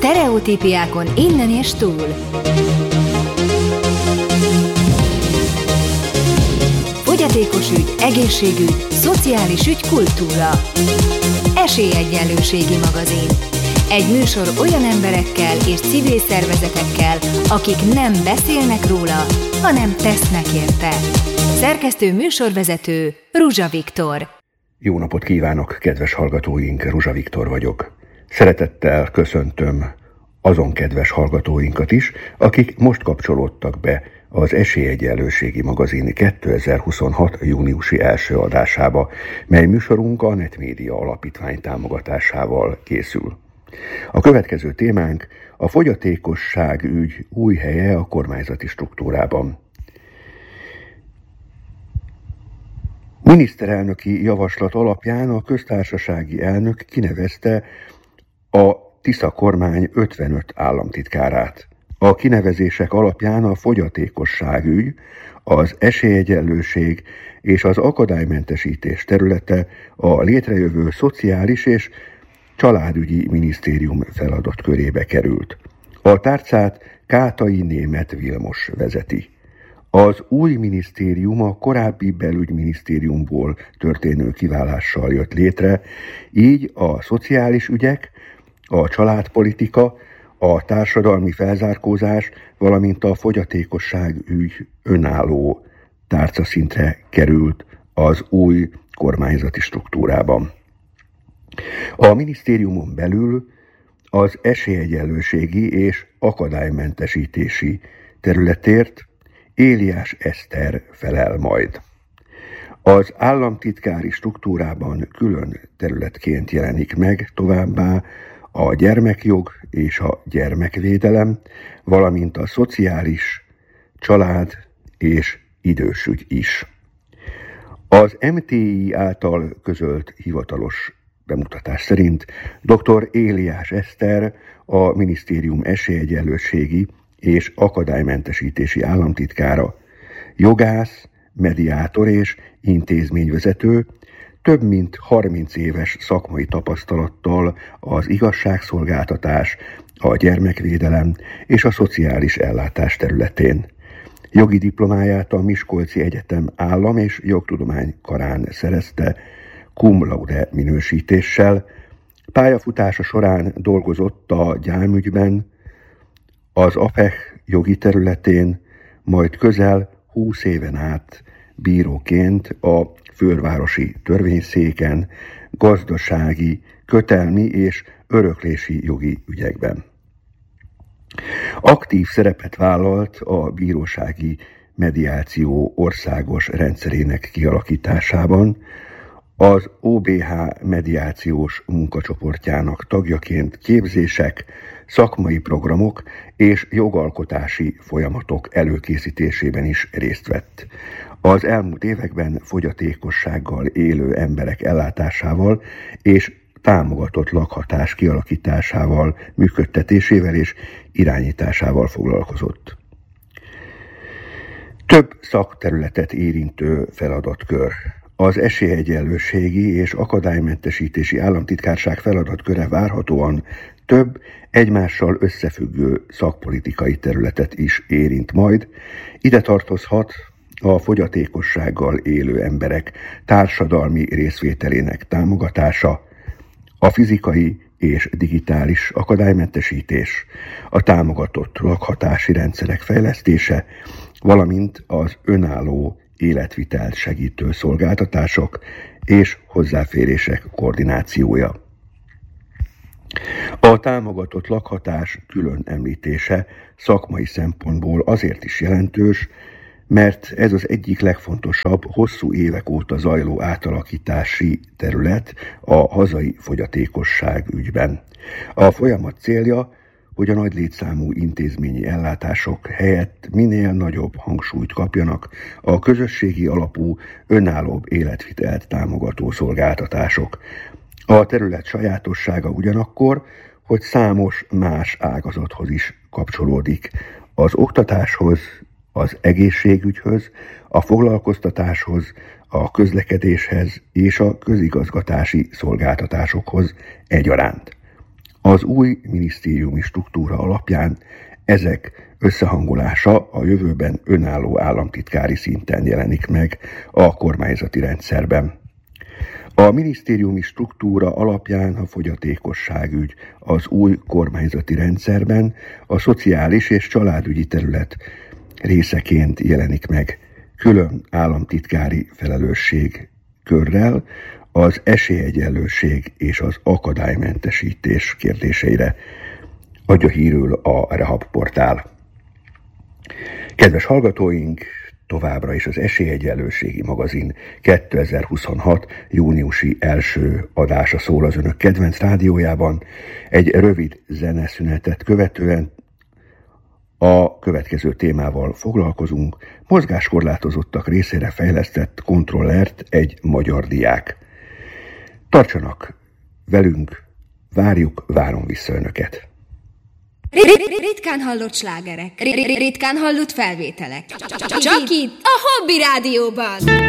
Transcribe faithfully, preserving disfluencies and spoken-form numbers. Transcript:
Sztereotípiákon innen és túl. Fogyatékos ügy, egészségügy, szociális ügy, kultúra. Esélyegyenlőségi magazin. Egy műsor olyan emberekkel és civil szervezetekkel, akik nem beszélnek róla, hanem tesznek érte. Szerkesztő műsorvezető Ruzsa Viktor. Jó napot kívánok, kedves hallgatóink, Ruzsa Viktor vagyok. Szeretettel köszöntöm azon kedves hallgatóinkat is, akik most kapcsolódtak be az Esélyegyenlőségi magazin kétezer-huszonhat. júniusi első adásába, mely műsorunk a Netmédia Alapítvány támogatásával készül. A következő témánk a fogyatékosság ügy új helye a kormányzati struktúrában. Miniszterelnöki javaslat alapján a köztársasági elnök kinevezte a Tisza kormány ötvenöt államtitkárát. A kinevezések alapján a fogyatékosság ügy, az esélyegyenlőség és az akadálymentesítés területe a létrejövő szociális és családügyi minisztérium feladatkörébe került. A tárcát Kátai Németh Vilmos vezeti. Az új minisztérium a korábbi belügyminisztériumból történő kiválással jött létre, így a szociális ügyek, a családpolitika, a társadalmi felzárkózás, valamint a fogyatékosság ügy önálló tárcaszintre került az új kormányzati struktúrában. A minisztériumon belül az esélyegyenlőségi és akadálymentesítési területért Éliás Eszter felel majd. Az államtitkári struktúrában külön területként jelenik meg továbbá a gyermekjog és a gyermekvédelem, valamint a szociális, család és idősügy is. Az em té i által közölt hivatalos bemutatás szerint dr. Éliás Eszter a minisztérium esélyegyenlőségi és akadálymentesítési államtitkára, jogász, mediátor és intézményvezető, több mint harminc éves szakmai tapasztalattal az igazságszolgáltatás, a gyermekvédelem és a szociális ellátás területén. Jogi diplomáját a Miskolci Egyetem állam- és jogtudomány karán szerezte cum laude minősítéssel. Pályafutása során dolgozott a gyámügyben, az á pé e há jogi területén, majd közel húsz éven át bíróként a fővárosi törvényszéken, gazdasági, kötelmi és öröklési jogi ügyekben. Aktív szerepet vállalt a bírósági mediáció országos rendszerének kialakításában, az o bé há mediációs munkacsoportjának tagjaként képzések, szakmai programok és jogalkotási folyamatok előkészítésében is részt vett. Az elmúlt években fogyatékossággal élő emberek ellátásával és támogatott lakhatás kialakításával, működtetésével és irányításával foglalkozott. Több szakterületet érintő feladatkör. Az esélyegyenlőségi és akadálymentesítési államtitkárság feladatköre várhatóan több egymással összefüggő szakpolitikai területet is érint majd. Ide tartozhat a fogyatékossággal élő emberek társadalmi részvételének támogatása, a fizikai és digitális akadálymentesítés, a támogatott lakhatási rendszerek fejlesztése, valamint az önálló életvitelt segítő szolgáltatások és hozzáférések koordinációja. A támogatott lakhatás külön említése szakmai szempontból azért is jelentős, mert ez az egyik legfontosabb, hosszú évek óta zajló átalakítási terület a hazai fogyatékosság ügyben. A folyamat célja, hogy a nagy létszámú intézményi ellátások helyett minél nagyobb hangsúlyt kapjanak a közösségi alapú, önállóbb életvitelt támogató szolgáltatások. A terület sajátossága ugyanakkor, hogy számos más ágazathoz is kapcsolódik, az oktatáshoz, az egészségügyhöz, a foglalkoztatáshoz, a közlekedéshez és a közigazgatási szolgáltatásokhoz egyaránt. Az új minisztériumi struktúra alapján ezek összehangolása a jövőben önálló államtitkári szinten jelenik meg a kormányzati rendszerben. A minisztériumi struktúra alapján a fogyatékosságügy az új kormányzati rendszerben a szociális és családügyi terület részeként jelenik meg, külön államtitkári felelősség körrel az esélyegyenlőség és az akadálymentesítés kérdéseire, adja hírül a Rehab portál. Kedves hallgatóink, továbbra is az Esélyegyenlőségi magazin kétezer-huszonhat. júniusi első adása szól az önök kedvenc rádiójában. Egy rövid zeneszünetet követően a következő témával foglalkozunk. Mozgáskorlátozottak részére fejlesztett kontrollert egy magyar diák. Tartsanak velünk, várjuk, várom vissza önöket. Ritkán hallott slágerek, ritkán hallott felvételek. Csak itt, a Hobby Rádióban.